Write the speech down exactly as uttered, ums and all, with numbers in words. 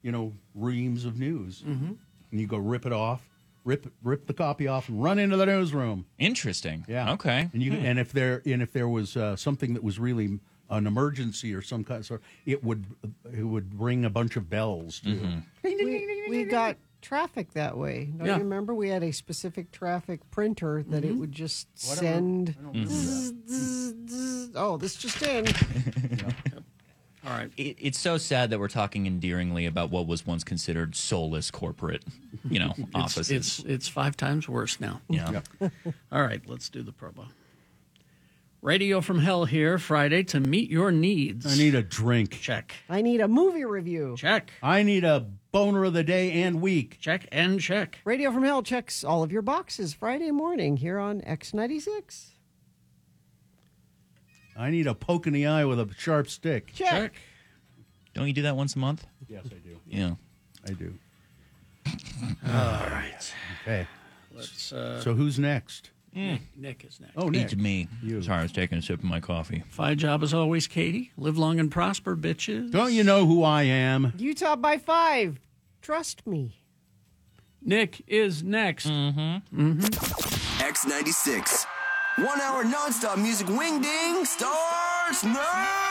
you know, reams of news. Mm-hmm. And you go rip it off, rip rip the copy off, and run into the newsroom. Interesting. Yeah. Okay. And you Hmm. and if there and if there was uh, something that was really an emergency or some kind of sort, it would it would ring a bunch of bells too. Mm-hmm. We, we got traffic that way. Don't Yeah. you remember? We had a specific traffic printer that it would just Oh, I don't send. remember- I don't remember zzz, zzz, zzz. Oh, this just in. All right. It, it's so sad that we're talking endearingly about what was once considered soulless corporate, you know, It's, offices. it's it's five times worse now. yeah. All right, let's do the promo. Radio from Hell here, Friday, to meet your needs. I need a drink. Check. I need a movie review. Check. I need a boner of the day and week. Check and check. Radio from Hell checks all of your boxes Friday morning here on X ninety-six. I need a poke in the eye with a sharp stick. Check. Check. Don't you do that once a month? Yes, I do. Yeah. I do. All right. Okay. Let's. Uh, So who's next? Nick, Nick is next. Oh, Nick. It's me. You. Sorry, I was taking a sip of my coffee. Fine job as always, Katie. Live long and prosper, bitches. Don't you know who I am? Utah by five. Trust me. Nick is next. X ninety-six. One hour nonstop music wing ding starts now.